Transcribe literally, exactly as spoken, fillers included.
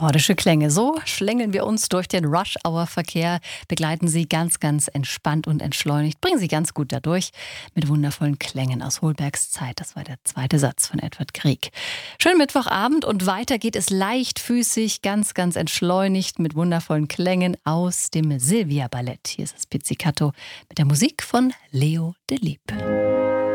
Nordische Klänge. So schlängeln wir uns durch den Rush-Hour-Verkehr, begleiten Sie ganz, ganz entspannt und entschleunigt, bringen Sie ganz gut dadurch mit wundervollen Klängen aus Holbergs Zeit. Das war der zweite Satz von Edward Grieg. Schönen Mittwochabend und weiter geht es leichtfüßig, ganz, ganz entschleunigt mit wundervollen Klängen aus dem Silvia-Ballett. Hier ist das Pizzicato mit der Musik von Leo de Lieb.